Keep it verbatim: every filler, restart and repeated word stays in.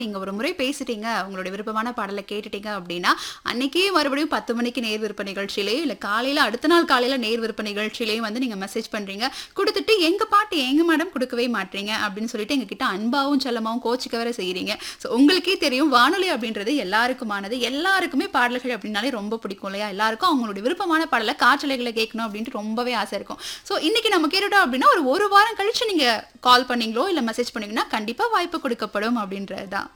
நீங்க ஒரு முறை பேசிட்டீங்க, உங்களுடைய விருப்பமான பாடல கேட்டுட்டீங்க அப்டின்னா, அன்னைக்கே மறுபடியும் பத்து மணிக்கு நேர் விருப்ப நிகழ்ச்சியிலயோ, இல்ல காலையில அடுத்த நாள் காலையில நேர் விருப்ப நிகழ்ச்சியிலயும் வந்து நீங்க மெசேஜ் பண்றீங்க. குடுத்துட்டு எங்க பாட்டு ஏங்க மேடம் குடுக்கவே மாட்றீங்க அப்டின்னு சொல்லிட்டு எங்ககிட்ட அன்பாவும், செல்லமாவும் கோச்சிக்க வேற செய்றீங்க. ஸோ உங்களுக்கே தெரியும் வானொலி அப்டின்றது எல்லாருக்குமானது. எல்லாருக்குமே பாடல்கள் அப்டின்னாலே ரொம்ப பிடிக்கும் இல்லையா? எல்லாருக்கும் அவங்களுடைய விருப்பமான பாடல காற்றலைகள்ல கேட்கணும் அப்டின்ட்டு ரொம்பவே ஆசை இருக்கும். ஸோ இன்னைக்கு நம்ம கேட்டுட்டோம் அப்டின்னா, ஒரு 1 வாரம் கழிச்சு நீங்க கால் பண்ணீங்களோ, இல்ல மெசேஜ் பண்ணீங்கன்னா, கண்டிப்பா வாய்ப்பு குடுக்கப்படும் அப்டின்றது தான்.